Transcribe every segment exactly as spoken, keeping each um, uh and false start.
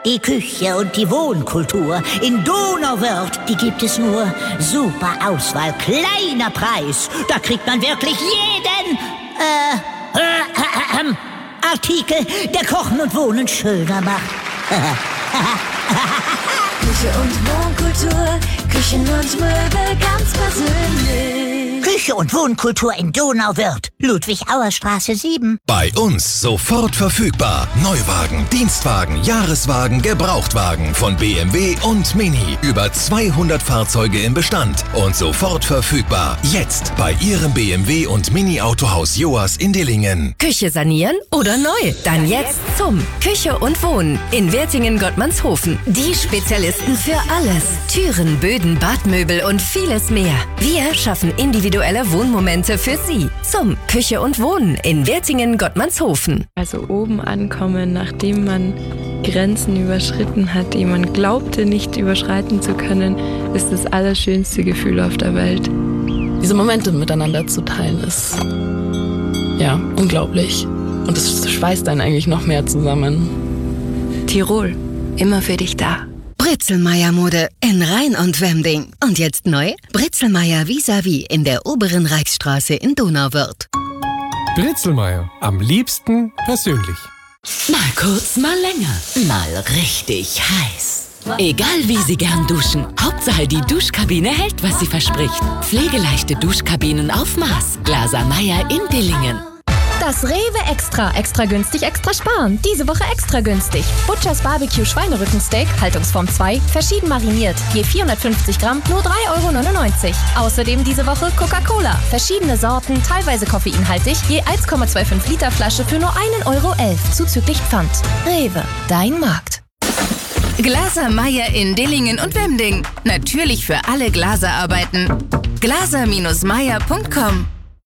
Die Küche und die Wohnkultur in Donauwörth, die gibt es nur. Super Auswahl, kleiner Preis. Da kriegt man wirklich jeden äh, äh, äh, äh, Artikel, der Kochen und Wohnen schöner macht. Küche und Wohnkultur, Küchen und Möbel ganz persönlich. Küche und Wohnkultur in Donauwörth, Ludwig-Auer-Straße sieben. Bei uns sofort verfügbar. Neuwagen, Dienstwagen, Jahreswagen, Gebrauchtwagen von B M W und Mini. Über zweihundert Fahrzeuge im Bestand und sofort verfügbar. Jetzt bei Ihrem B M W und Mini-Autohaus Joas in Dillingen. Küche sanieren oder neu? Dann jetzt zum Küche und Wohnen in Wertingen-Gottmannshofen. Die Spezialisten für alles. Türen, Böden, Badmöbel und vieles mehr. Wir schaffen individuelle Wohnmomente für Sie. Zum Küche und Wohnen in Wertingen-Gottmannshofen. Also oben ankommen, nachdem man Grenzen überschritten hat, die man glaubte nicht überschreiten zu können, ist das allerschönste Gefühl auf der Welt. Diese Momente miteinander zu teilen ist ja unglaublich. Und es schweißt einen eigentlich noch mehr zusammen. Tirol, immer für dich da. Britzelmeier-Mode in Rhein und Wemding. Und jetzt neu? Britzelmeier vis-à-vis in der oberen Reichsstraße in Donauwörth. Britzelmeier, am liebsten persönlich. Mal kurz, mal länger, mal richtig heiß. Egal wie Sie gern duschen, Hauptsache die Duschkabine hält, was sie verspricht. Pflegeleichte Duschkabinen auf Maß. Glaser Meier in Dillingen. Das Rewe Extra. Extra günstig, extra sparen. Diese Woche extra günstig. Butchers Barbecue Schweinerückensteak, Haltungsform zwei, verschieden mariniert. Je vierhundertfünfzig Gramm, nur drei Euro neunundneunzig. Außerdem diese Woche Coca-Cola. Verschiedene Sorten, teilweise koffeinhaltig, je eins Komma fünfundzwanzig Liter Flasche für nur ein Euro elf, zuzüglich Pfand. Rewe, dein Markt. Glaser Meier in Dillingen und Wemding. Natürlich für alle Glaserarbeiten. glaser Meier punkt com.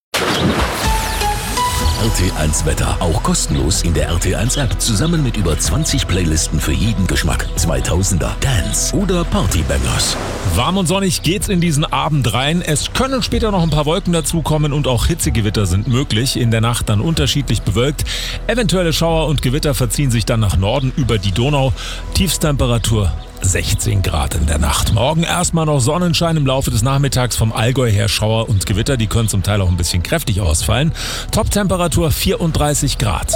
R T eins Wetter, auch kostenlos in der R T eins App, zusammen mit über zwanzig Playlisten für jeden Geschmack. zweitausender, Dance oder Partybangers. Warm und sonnig geht's in diesen Abend rein. Es können später noch ein paar Wolken dazukommen und auch Hitzegewitter sind möglich. In der Nacht dann unterschiedlich bewölkt. Eventuelle Schauer und Gewitter verziehen sich dann nach Norden über die Donau. Tiefsttemperatur sechzehn Grad in der Nacht. Morgen erstmal noch Sonnenschein, im Laufe des Nachmittags vom Allgäu her Schauer und Gewitter. Die können zum Teil auch ein bisschen kräftig ausfallen. Toptemperatur vierunddreißig Grad.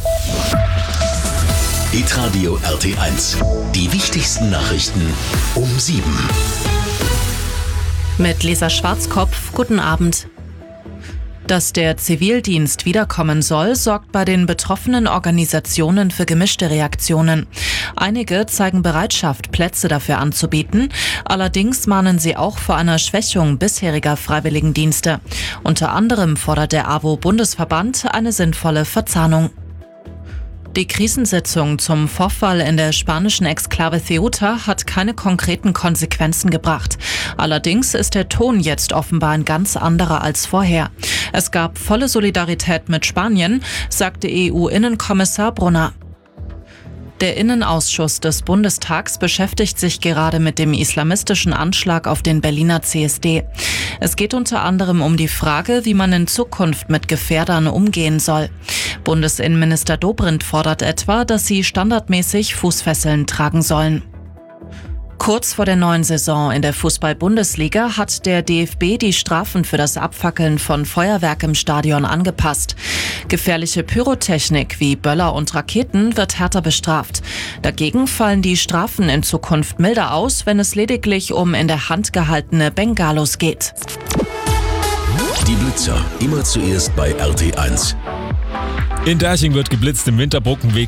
Hitradio R T eins. Die wichtigsten Nachrichten um sieben. Mit Lisa Schwarzkopf, guten Abend. Dass der Zivildienst wiederkommen soll, sorgt bei den betroffenen Organisationen für gemischte Reaktionen. Einige zeigen Bereitschaft, Plätze dafür anzubieten. Allerdings mahnen sie auch vor einer Schwächung bisheriger Freiwilligendienste. Unter anderem fordert der A W O-Bundesverband eine sinnvolle Verzahnung. Die Krisensitzung zum Vorfall in der spanischen Exklave Ceuta hat keine konkreten Konsequenzen gebracht. Allerdings ist der Ton jetzt offenbar ein ganz anderer als vorher. Es gab volle Solidarität mit Spanien, sagte E U-Innenkommissar Brunner. Der Innenausschuss des Bundestags beschäftigt sich gerade mit dem islamistischen Anschlag auf den Berliner C S D. Es geht unter anderem um die Frage, wie man in Zukunft mit Gefährdern umgehen soll. Bundesinnenminister Dobrindt fordert etwa, dass sie standardmäßig Fußfesseln tragen sollen. Kurz vor der neuen Saison in der Fußball-Bundesliga hat der D F B die Strafen für das Abfackeln von Feuerwerk im Stadion angepasst. Gefährliche Pyrotechnik wie Böller und Raketen wird härter bestraft. Dagegen fallen die Strafen in Zukunft milder aus, wenn es lediglich um in der Hand gehaltene Bengalos geht. Die Blitzer, immer zuerst bei R T eins. In Derching wird geblitzt im Winterbrückenweg